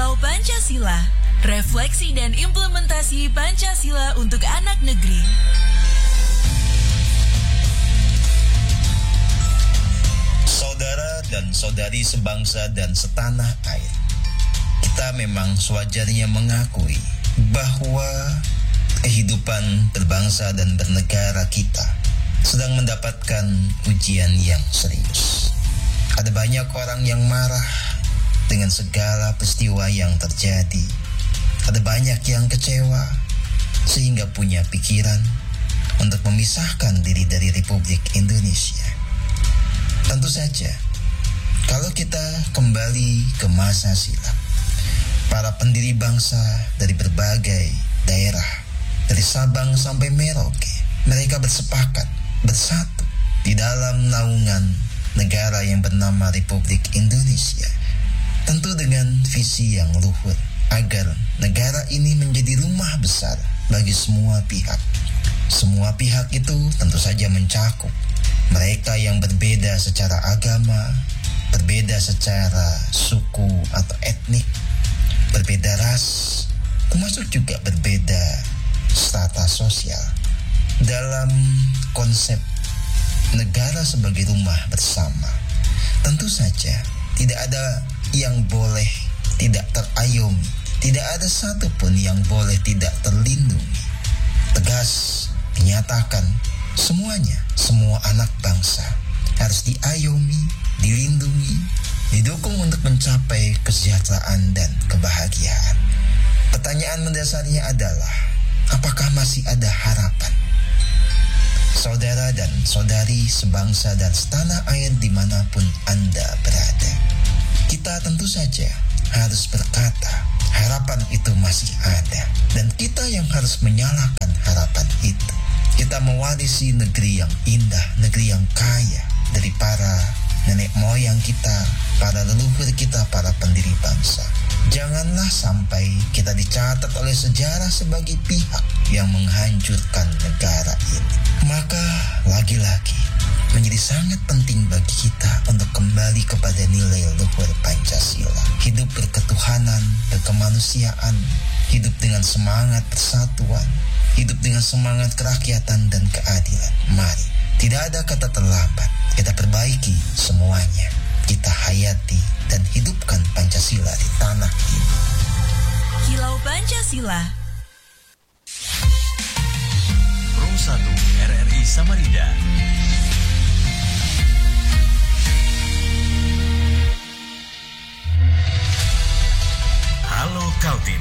Kilau Pancasila, refleksi dan implementasi Pancasila untuk anak negeri. Saudara dan saudari sebangsa dan setanah air, kita memang sewajarnya mengakui bahwa kehidupan berbangsa dan bernegara kita sedang mendapatkan ujian yang serius. Ada banyak orang yang marah dengan segala peristiwa yang terjadi. Ada banyak yang kecewa sehingga punya pikiran untuk memisahkan diri dari Republik Indonesia. Tentu saja, kalau kita kembali ke masa silam, para pendiri bangsa dari berbagai daerah, dari Sabang sampai Merauke, mereka bersepakat, bersatu di dalam naungan negara yang bernama Republik Indonesia. Tentu dengan visi yang luhur, agar negara ini menjadi rumah besar bagi semua pihak. Semua pihak itu tentu saja mencakup mereka yang berbeda secara agama, berbeda secara suku atau etnik, berbeda ras, termasuk juga berbeda strata sosial. Dalam konsep negara sebagai rumah bersama, tentu saja tidak ada yang boleh tidak terayomi, tidak ada satupun yang boleh tidak terlindungi. Tegas dinyatakan, semuanya, semua anak bangsa harus diayomi, dilindungi, didukung untuk mencapai kesejahteraan dan kebahagiaan. Pertanyaan mendasarnya adalah, apakah masih ada harapan? Saudara dan saudari sebangsa dan setanah air dimanapun Anda berada, kita tentu saja harus berkata, harapan itu masih ada, dan kita yang harus menyalakan harapan itu. Kita mewarisi negeri yang indah, negeri yang kaya dari para nenek moyang kita, para leluhur kita, para pendiri bangsa. Janganlah sampai kita dicatat oleh sejarah sebagai pihak yang menghancurkan negara ini. Maka lagi-lagi menjadi sangat penting bagi kita untuk kembali kepada nilai luhur Pancasila. Hidup berketuhanan, berkemanusiaan, hidup dengan semangat persatuan, hidup dengan semangat kerakyatan dan keadilan. Mari, tidak ada kata terlambat. Kita perbaiki semuanya. Kita hayati dan hidupkan Pancasila di tanah ini. Kilau Pancasila. Pro 1 RRI Samarinda. Halo Kaltim.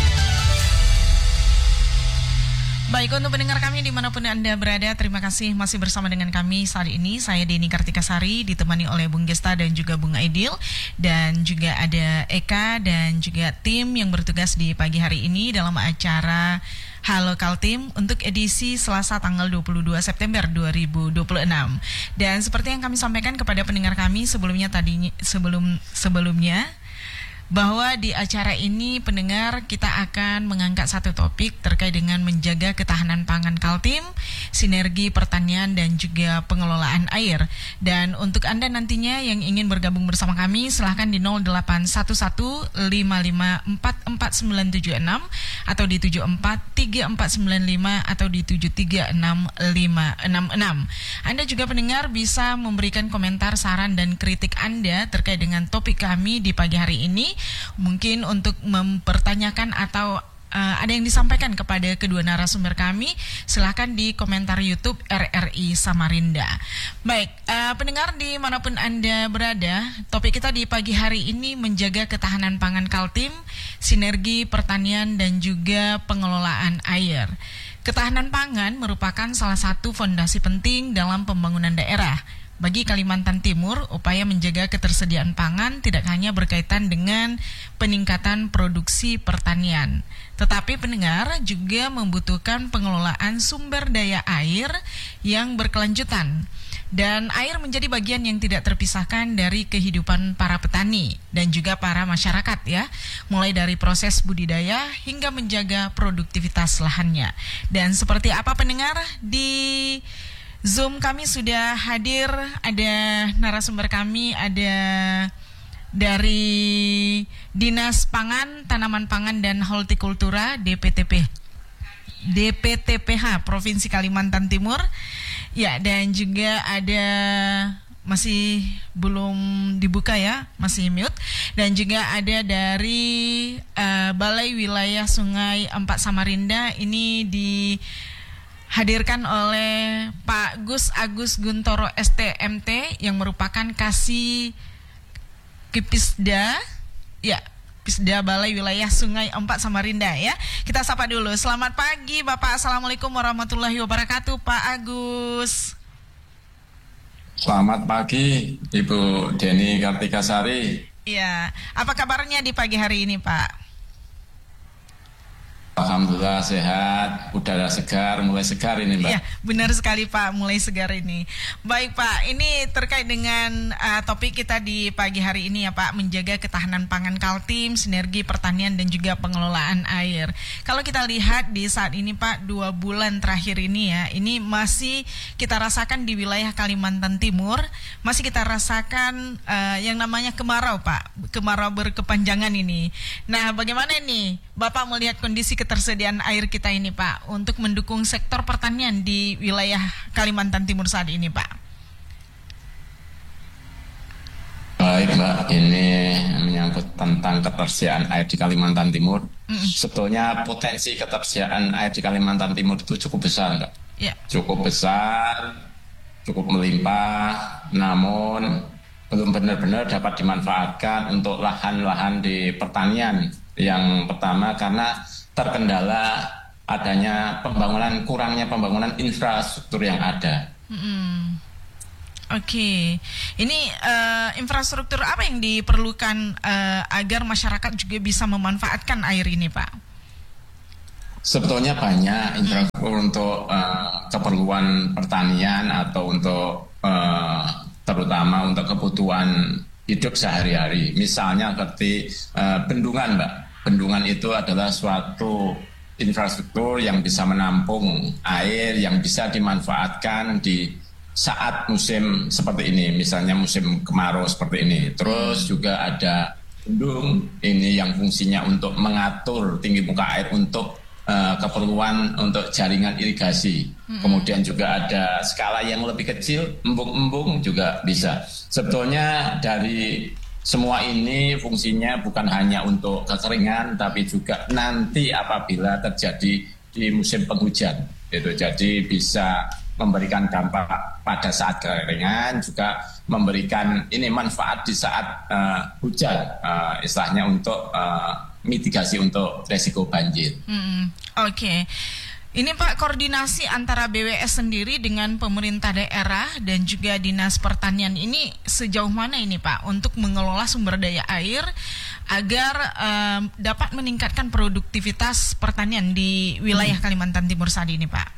Baik, untuk pendengar kami dimanapun Anda berada, terima kasih masih bersama dengan kami saat ini. Saya Deni Kartikasari, ditemani oleh Bung Gesta dan juga Bung Aidil. Dan juga ada Eka dan juga tim yang bertugas di pagi hari ini dalam acara Halo Kaltim untuk edisi Selasa tanggal 22 September 2026. Dan seperti yang kami sampaikan kepada pendengar kami sebelumnya bahwa di acara ini pendengar kita akan mengangkat satu topik terkait dengan menjaga ketahanan pangan Kaltim, sinergi pertanian dan juga pengelolaan air. Dan untuk Anda nantinya yang ingin bergabung bersama kami, silahkan di 0811554496 atau di 743495 atau di 736566. Anda juga pendengar bisa memberikan komentar, saran dan kritik Anda terkait dengan topik kami di pagi hari ini. Mungkin untuk mempertanyakan atau ada yang disampaikan kepada kedua narasumber kami, silahkan di komentar YouTube RRI Samarinda. Baik, pendengar dimanapun Anda berada, topik kita di pagi hari ini menjaga ketahanan pangan Kaltim, sinergi pertanian dan juga pengelolaan air. Ketahanan pangan merupakan salah satu fondasi penting dalam pembangunan daerah. Bagi Kalimantan Timur, upaya menjaga ketersediaan pangan tidak hanya berkaitan dengan peningkatan produksi pertanian, tetapi pendengar juga membutuhkan pengelolaan sumber daya air yang berkelanjutan. Dan air menjadi bagian yang tidak terpisahkan dari kehidupan para petani dan juga para masyarakat ya, mulai dari proses budidaya hingga menjaga produktivitas lahannya. Dan seperti apa pendengar, di Zoom kami sudah hadir, ada narasumber kami, ada dari Dinas Pangan, Tanaman Pangan dan Hortikultura DPTPH Provinsi Kalimantan Timur. Ya, dan juga ada masih belum dibuka ya, masih mute. Dan juga ada dari Balai Wilayah Sungai Empat Samarinda, ini dihadirkan oleh Pak Gus Agus Guntoro STMT yang merupakan Kasih Kipisda, ya, Pisda Balai Wilayah Sungai Empat Samarinda ya. Kita sapa dulu. Selamat pagi Bapak, Assalamualaikum warahmatullahi wabarakatuh Pak Agus. Selamat pagi Ibu Deni Kartikasari. Iya, apa kabarnya di pagi hari ini Pak? Alhamdulillah sehat, udara segar, mulai segar ini Mbak. Iya, benar sekali Pak, mulai segar ini. Baik Pak, ini terkait dengan topik kita di pagi hari ini ya Pak, menjaga ketahanan pangan Kaltim, sinergi pertanian dan juga pengelolaan air. Kalau kita lihat di saat ini Pak, 2 bulan terakhir ini ya, ini masih kita rasakan di wilayah Kalimantan Timur, masih kita rasakan yang namanya kemarau Pak, kemarau berkepanjangan ini. Nah, bagaimana nih Bapak melihat kondisi ketersediaan air kita ini Pak untuk mendukung sektor pertanian di wilayah Kalimantan Timur saat ini Pak? Baik Mbak, ini menyangkut tentang ketersediaan air di Kalimantan Timur. Sebetulnya potensi ketersediaan air di Kalimantan Timur itu cukup besar Mbak. Ya. Cukup besar, cukup melimpah, namun belum benar-benar dapat dimanfaatkan untuk lahan-lahan di pertanian. Yang pertama karena terkendala adanya kurangnya pembangunan infrastruktur yang ada. Oke. Ini infrastruktur apa yang diperlukan agar masyarakat juga bisa memanfaatkan air ini Pak? Sebetulnya banyak infrastruktur untuk keperluan pertanian atau untuk terutama untuk kebutuhan hidup sehari-hari. Misalnya seperti bendungan Mbak. Bendungan itu adalah suatu infrastruktur yang bisa menampung air yang bisa dimanfaatkan di saat musim seperti ini, misalnya musim kemarau seperti ini. Terus juga ada bendung ini yang fungsinya untuk mengatur tinggi muka air untuk keperluan untuk jaringan irigasi. Kemudian juga ada skala yang lebih kecil, embung-embung juga bisa. Sebetulnya dari semua ini fungsinya bukan hanya untuk kekeringan, tapi juga nanti apabila terjadi di musim penghujan. Jadi bisa memberikan dampak pada saat kekeringan, juga memberikan ini manfaat di saat hujan, istilahnya untuk mitigasi untuk resiko banjir. Oke. Ini Pak, koordinasi antara BWS sendiri dengan pemerintah daerah dan juga Dinas Pertanian ini sejauh mana ini Pak untuk mengelola sumber daya air agar dapat meningkatkan produktivitas pertanian di wilayah Kalimantan Timur saat ini Pak?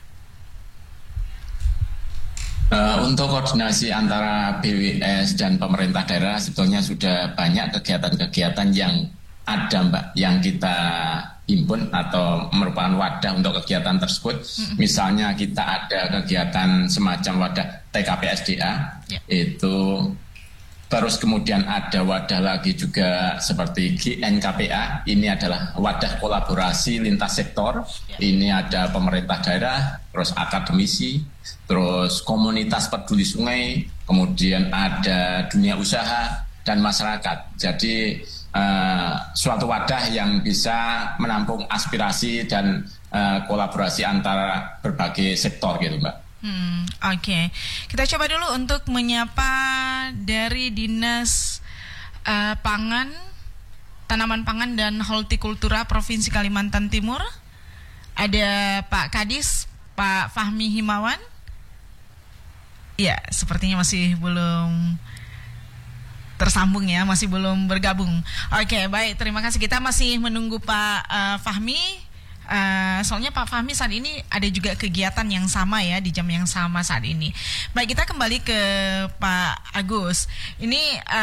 Untuk koordinasi antara BWS dan pemerintah daerah sebetulnya sudah banyak kegiatan-kegiatan yang ada Mbak, yang kita himpun atau merupakan wadah untuk kegiatan tersebut. Misalnya kita ada kegiatan semacam wadah TKPSDA, itu terus kemudian ada wadah lagi juga seperti GNKPA, ini adalah wadah kolaborasi lintas sektor. Ini ada pemerintah daerah, terus akademisi, terus komunitas peduli sungai, kemudian ada dunia usaha dan masyarakat. Jadi suatu wadah yang bisa menampung aspirasi dan kolaborasi antara berbagai sektor gitu Mbak. Oke. Kita coba dulu untuk menyapa dari Dinas Pangan, Tanaman Pangan dan Hortikultura Provinsi Kalimantan Timur. Ada Pak Kadis, Pak Fahmi Himawan. Ya, sepertinya masih belum tersambung ya, masih belum bergabung. Oke, baik, terima kasih. Kita masih menunggu Pak Fahmi. Soalnya Pak Fahmi saat ini ada juga kegiatan yang sama ya, di jam yang sama saat ini. Baik, kita kembali ke Pak Agus. Ini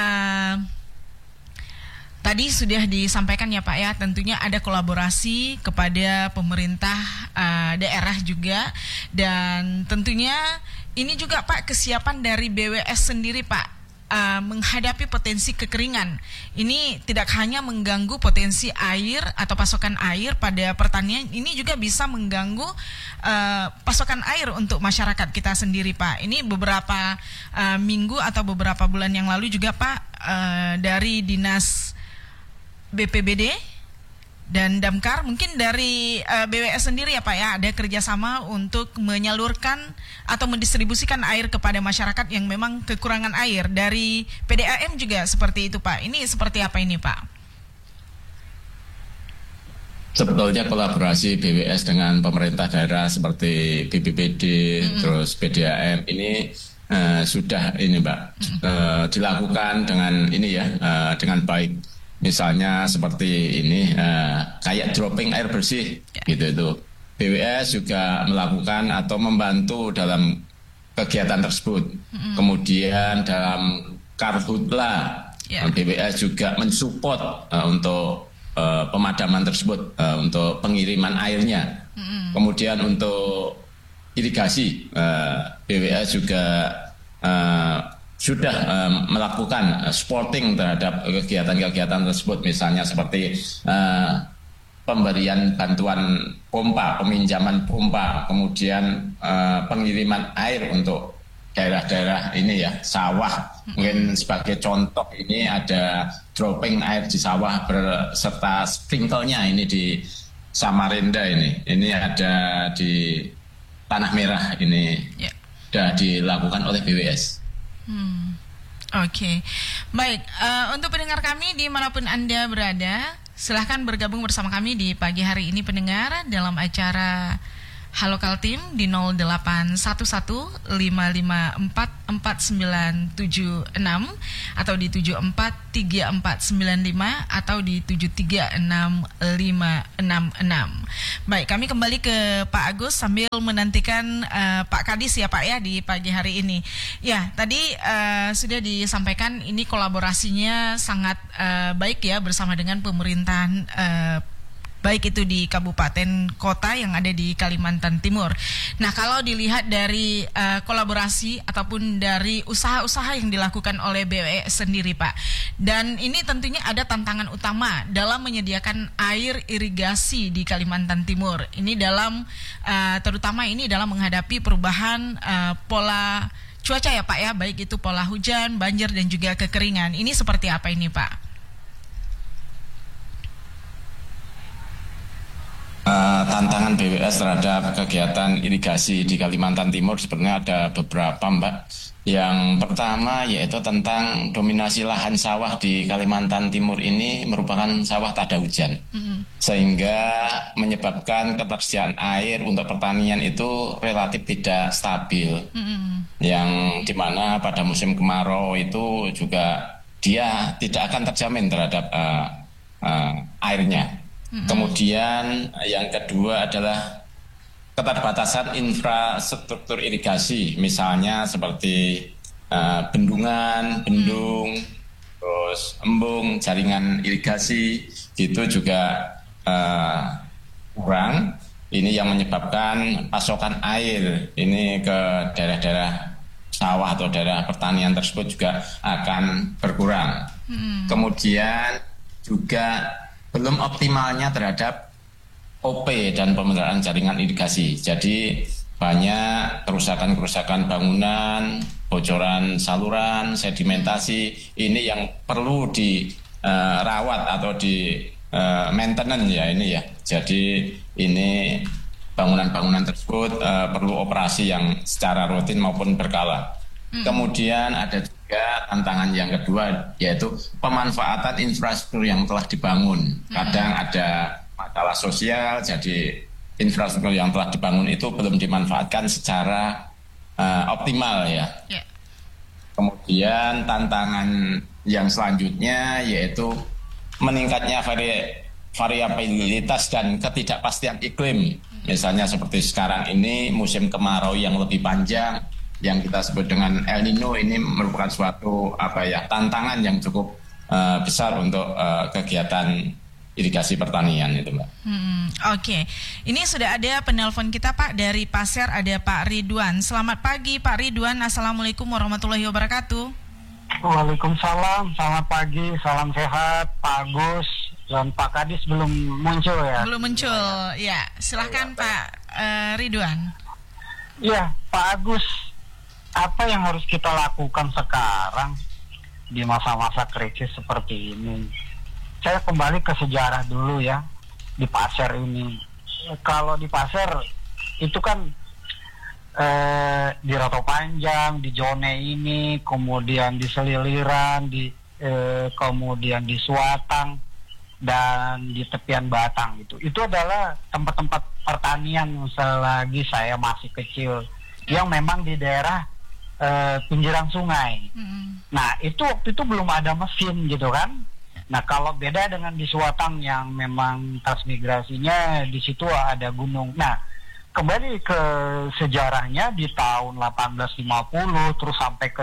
tadi sudah disampaikan ya Pak ya, tentunya ada kolaborasi kepada pemerintah daerah juga. Dan tentunya ini juga Pak kesiapan dari BWS sendiri Pak menghadapi potensi kekeringan. Ini tidak hanya mengganggu potensi air atau pasokan air pada pertanian, ini juga bisa mengganggu pasokan air untuk masyarakat kita sendiri, Pak. Ini beberapa minggu atau beberapa bulan yang lalu juga, Pak, dari Dinas BPBD dan Damkar, mungkin dari BWS sendiri ya Pak ya, ada kerjasama untuk menyalurkan atau mendistribusikan air kepada masyarakat yang memang kekurangan air. Dari PDAM juga seperti itu Pak. Ini seperti apa ini Pak? Sebetulnya kolaborasi BWS dengan pemerintah daerah seperti BPBD, terus PDAM ini sudah ini Mbak dilakukan dengan ini ya, dengan baik. Misalnya seperti ini, kayak dropping air bersih, gitu itu. BWS juga melakukan atau membantu dalam kegiatan tersebut. Kemudian dalam Karhutla, BWS juga mensupport untuk pemadaman tersebut, untuk pengiriman airnya. Kemudian untuk irigasi, BWS juga sudah melakukan supporting terhadap kegiatan-kegiatan tersebut, misalnya seperti pemberian bantuan pompa, peminjaman pompa, kemudian pengiriman air untuk daerah-daerah ini ya, sawah. Mungkin sebagai contoh ini ada dropping air di sawah berserta sprinkle-nya ini di Samarinda ini ada di Tanah Merah ini sudah dilakukan oleh BWS. Oke. Baik, untuk pendengar kami dimanapun Anda berada, silahkan bergabung bersama kami di pagi hari ini pendengar dalam acara Halo Kaltim di 0811-554-4976 atau di 743495 atau di 736566. Baik, kami kembali ke Pak Agus sambil menantikan Pak Kadis ya Pak ya di pagi hari ini. Ya, tadi sudah disampaikan ini kolaborasinya sangat baik ya bersama dengan pemerintahan baik itu di kabupaten kota yang ada di Kalimantan Timur. Nah, kalau dilihat dari kolaborasi ataupun dari usaha-usaha yang dilakukan oleh BWS sendiri Pak, dan ini tentunya ada tantangan utama dalam menyediakan air irigasi di Kalimantan Timur. Ini dalam terutama ini dalam menghadapi perubahan pola cuaca ya Pak ya, baik itu pola hujan, banjir dan juga kekeringan. Ini seperti apa ini Pak? Tantangan BWS terhadap kegiatan irigasi di Kalimantan Timur sebenarnya ada beberapa Mbak. Yang pertama yaitu tentang dominasi lahan sawah di Kalimantan Timur ini merupakan sawah tak ada hujan, sehingga menyebabkan ketersediaan air untuk pertanian itu relatif tidak stabil, yang dimana pada musim kemarau itu juga dia tidak akan terjamin terhadap airnya. Kemudian yang kedua adalah keterbatasan infrastruktur irigasi, misalnya seperti bendungan, bendung, terus embung, jaringan irigasi, gitu juga kurang. Ini yang menyebabkan pasokan air ini ke daerah-daerah sawah atau daerah pertanian tersebut juga akan berkurang. Kemudian juga belum optimalnya terhadap OP dan pemeliharaan jaringan irigasi. Jadi banyak kerusakan-kerusakan bangunan, bocoran saluran, sedimentasi. Ini yang perlu dirawat atau di maintenance ya ini ya. Jadi ini bangunan-bangunan tersebut perlu operasi yang secara rutin maupun berkala. Kemudian ada juga tantangan yang kedua yaitu pemanfaatan infrastruktur yang telah dibangun. Kadang ada masalah sosial, jadi infrastruktur yang telah dibangun itu belum dimanfaatkan secara optimal ya. Kemudian tantangan yang selanjutnya yaitu meningkatnya variabilitas dan ketidakpastian iklim. Misalnya seperti sekarang ini musim kemarau yang lebih panjang, yang kita sebut dengan El Nino, ini merupakan suatu tantangan yang cukup besar untuk kegiatan irigasi pertanian itu Mbak. Oke. Ini sudah ada penelpon kita Pak dari Pasir, ada Pak Ridwan. Selamat pagi Pak Ridwan. Assalamualaikum warahmatullahi wabarakatuh. Waalaikumsalam, selamat pagi, salam sehat, Pak Agus dan Pak Kadis belum muncul ya? Belum muncul, ya. Silahkan Pak Ridwan. Ya, Pak Agus, apa yang harus kita lakukan sekarang di masa-masa krisis seperti ini? Saya kembali ke sejarah dulu ya, di Pasir ini. Kalau di Pasir itu kan di Roto Panjang, di Jone ini, kemudian di Seliliran, kemudian di Suatang dan di tepian Batang gitu. Itu adalah tempat-tempat pertanian selagi saya masih kecil yang memang di daerah pinggiran sungai. Nah, itu waktu itu belum ada mesin gitu kan. Nah, kalau beda dengan di Suatang yang memang transmigrasinya di situ ada gunung. Nah, kembali ke sejarahnya di tahun 1850 terus sampai ke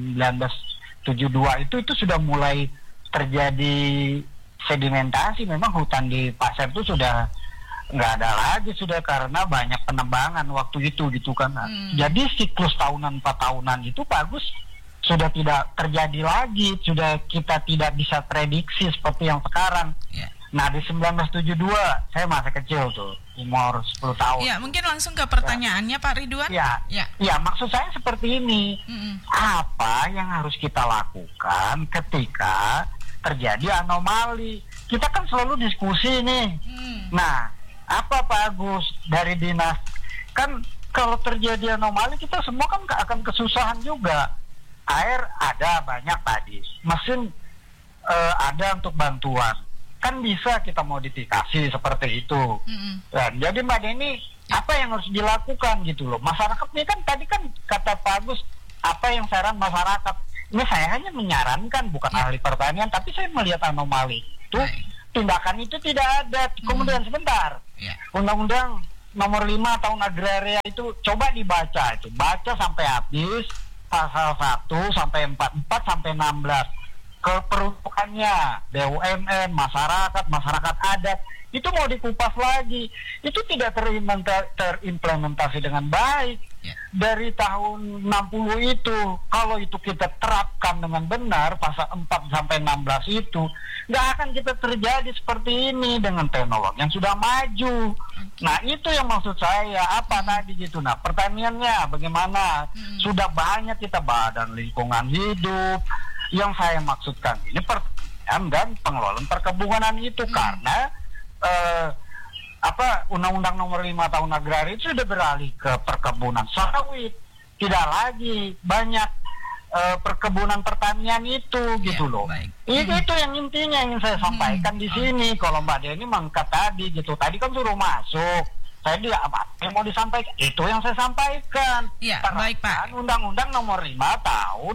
1972 itu sudah mulai terjadi sedimentasi. Memang hutan di Pasir itu sudah nggak ada lagi sudah karena banyak penebangan waktu itu gitu kan. Jadi siklus tahunan 4 tahunan itu bagus sudah tidak terjadi lagi, sudah kita tidak bisa prediksi seperti yang sekarang. Nah, di 1972 saya masih kecil tuh, umur 10 tahun. Ya, mungkin langsung ke pertanyaannya Pak Ridwan. Ya, maksud saya seperti ini. Apa yang harus kita lakukan ketika terjadi anomali? Kita kan selalu diskusi nih. Nah, apa Pak Agus dari dinas? Kan kalau terjadi anomali kita semua kan akan kesusahan juga. Air ada banyak tadi, mesin ada untuk bantuan. Kan bisa kita modifikasi seperti itu. Dan jadi Mbak Deni, apa yang harus dilakukan gitu loh? Masyarakat ini kan tadi kan kata Pak Agus, apa yang saran masyarakat? Ini saya hanya menyarankan, bukan ahli pertanian, tapi saya melihat anomali itu, tindakan itu tidak ada. Kemudian sebentar, Undang-Undang Nomor 5 Tahun Agraria itu coba dibaca itu, baca sampai habis pasal 1 sampai 44 sampai 16. Keperuntukannya BUMN, masyarakat adat itu mau dikupas lagi, itu tidak terimplementasi dengan baik. Dari tahun 60 itu, kalau itu kita terapkan dengan benar pasal 4 sampai 16 itu, nggak akan kita terjadi seperti ini dengan teknologi yang sudah maju. Nah, itu yang maksud saya, apa tadi gitu. Nah, pertaniannya bagaimana? Sudah banyak kita Badan Lingkungan Hidup. Yang saya maksudkan ini pertanian dan pengelolaan perkebunan itu karena Undang-Undang Nomor 5 Tahun Agraria itu sudah beralih ke perkebunan sawit, tidak lagi banyak perkebunan pertanian itu gitu loh. Itu yang intinya yang saya sampaikan di sini. Kalau Mbak Deni mengangkat tadi gitu, tadi kan suruh masuk. Saya dia apa yang mau disampaikan? Itu yang saya sampaikan. Baik Pak. Undang-Undang Nomor 5 Tahun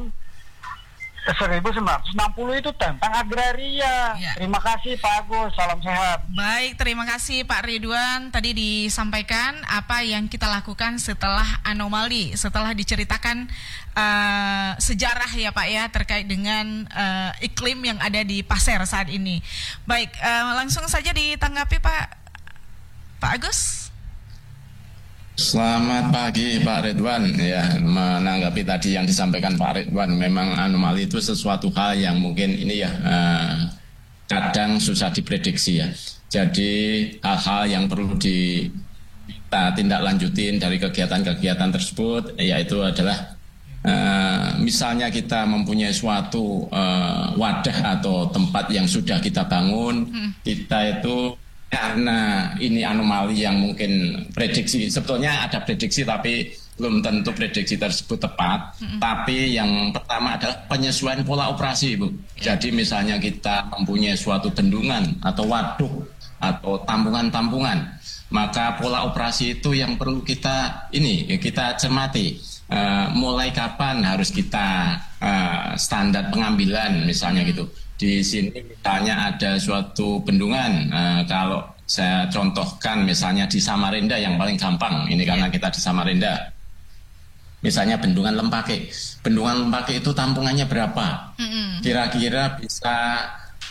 1960 itu tentang agraria. Terima kasih Pak Agus, salam sehat. Baik, terima kasih Pak Ridwan. Tadi disampaikan apa yang kita lakukan setelah anomali, setelah diceritakan sejarah ya Pak ya terkait dengan iklim yang ada di Pasir saat ini. Baik, langsung saja ditanggapi Pak Agus. Selamat pagi Pak Ridwan. Ya, menanggapi tadi yang disampaikan Pak Ridwan, memang anomali itu sesuatu hal yang mungkin ini ya kadang susah diprediksi ya. Jadi hal-hal yang perlu kita tindak lanjutin dari kegiatan-kegiatan tersebut yaitu adalah misalnya kita mempunyai suatu wadah atau tempat yang sudah kita bangun, kita itu karena ini anomali yang mungkin prediksi, sebetulnya ada prediksi tapi belum tentu prediksi tersebut tepat. Tapi yang pertama adalah penyesuaian pola operasi, Bu. Jadi misalnya kita mempunyai suatu bendungan atau waduk atau tampungan-tampungan, maka pola operasi itu yang perlu kita cermati. Mulai kapan harus kita standar pengambilan misalnya gitu. Di sini misalnya ada suatu bendungan, kalau saya contohkan misalnya di Samarinda yang paling gampang, ini karena kita di Samarinda. Misalnya Bendungan Lempake. Bendungan Lempake itu tampungannya berapa? Kira-kira bisa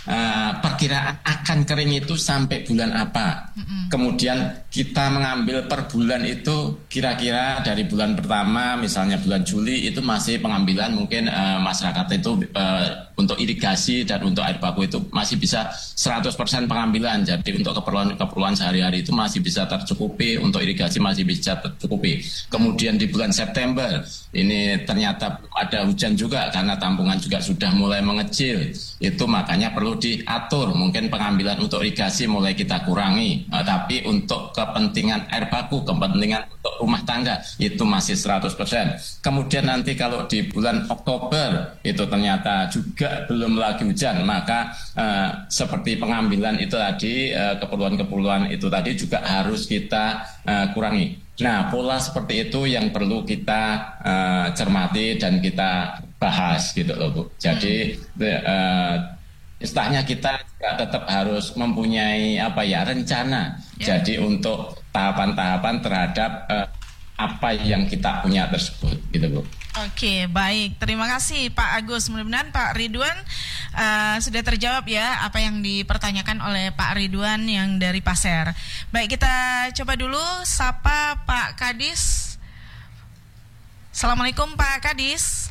perkiraan akan kering itu sampai bulan apa. Kemudian kita mengambil per bulan itu kira-kira dari bulan pertama misalnya bulan Juli itu masih pengambilan mungkin masyarakat itu untuk irigasi dan untuk air baku itu masih bisa 100% pengambilan. Jadi untuk keperluan sehari-hari itu masih bisa tercukupi, untuk irigasi masih bisa tercukupi. Kemudian di bulan September ini ternyata ada hujan juga karena tampungan juga sudah mulai mengecil. Itu makanya perlu diatur, mungkin pengambilan untuk irigasi mulai kita kurangi, tapi untuk kepentingan air baku, kepentingan untuk rumah tangga itu masih 100%. Kemudian nanti kalau di bulan Oktober itu ternyata juga belum lagi hujan, maka seperti pengambilan itu tadi, keperluan-keperluan itu tadi juga harus kita kurangi. Nah, pola seperti itu yang perlu kita cermati dan kita bahas gitu loh Bu. Jadi istilahnya kita juga tetap harus mempunyai rencana. Jadi untuk tahapan-tahapan terhadap apa yang kita punya tersebut gitu Bu. Oke, baik. Terima kasih Pak Agus. Mudah-mudahan Pak Ridwan sudah terjawab ya apa yang dipertanyakan oleh Pak Ridwan yang dari Pasir. Baik, kita coba dulu sapa Pak Kadis. Assalamualaikum Pak Kadis.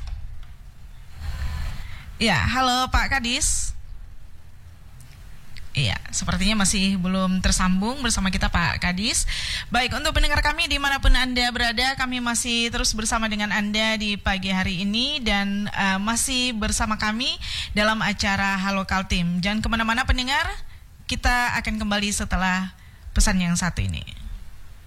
Ya, halo Pak Kadis. Iya, sepertinya masih belum tersambung bersama kita Pak Kadis. Baik, untuk pendengar kami dimanapun Anda berada, kami masih terus bersama dengan Anda di pagi hari ini dan masih bersama kami dalam acara Halo Kaltim. Jangan kemana-mana pendengar, kita akan kembali setelah pesan yang satu ini.